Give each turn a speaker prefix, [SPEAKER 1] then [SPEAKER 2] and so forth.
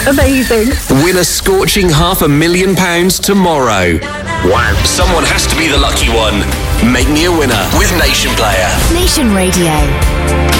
[SPEAKER 1] Amazing.
[SPEAKER 2] Win a scorching £500,000 tomorrow. Wow. Someone has to be the lucky one. Make me a winner with Nation Player.
[SPEAKER 3] Nation Radio.